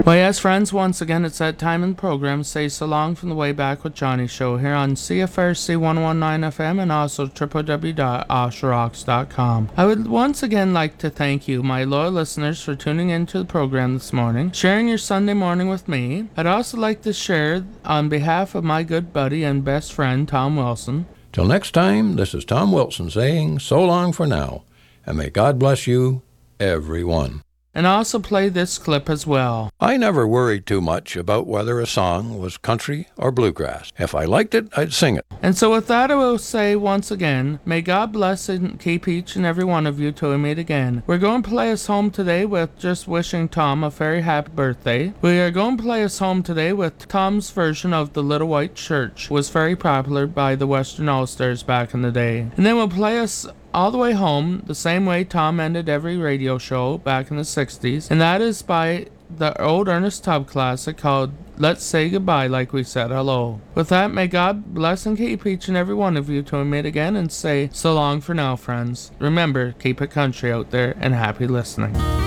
Well, yes, friends, once again, it's that time in the program. Say so long from the Way Back with Johnny show here on CFRC 119 FM and also www.osharocks.com. I would once again like to thank you, my loyal listeners, for tuning into the program this morning, sharing your Sunday morning with me. I'd also like to share on behalf of my good buddy and best friend, Tom Wilson. Till next time, this is Tom Wilson saying so long for now, and may God bless you, everyone. And also play this clip as well. I never worried too much about whether a song was country or bluegrass. If I liked it, I'd sing it. And so with that, I will say once again, may God bless and keep each and every one of you till we meet again. We're going to play us home today with just wishing Tom a very happy birthday. We are going to play us home today with Tom's version of The Little White Church. Was very popular by the Western All-Stars back in the day. And then we'll play us all the way home, the same way Tom ended every radio show back in the 60s, and that is by the old Ernest Tubb classic called Let's Say Goodbye Like We Said Hello. With that, may God bless and keep each and every one of you till we meet again, and say so long for now, friends. Remember, keep it country out there, and happy listening.